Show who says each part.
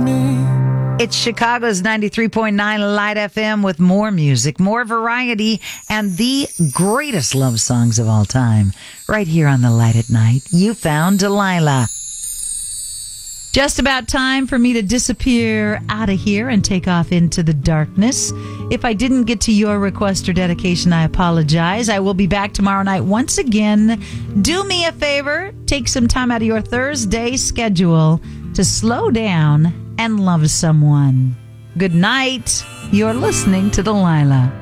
Speaker 1: It's Chicago's 93.9 Light FM with more music, more variety, and the greatest love songs of all time. Right here on the Light at Night, you found Delilah. Just about time for me to disappear out of here and take off into the darkness. If I didn't get to your request or dedication, I apologize. I will be back tomorrow night once again. Do me a favor, take some time out of your Thursday schedule to slow down and love someone. Good night. You're listening to Delilah.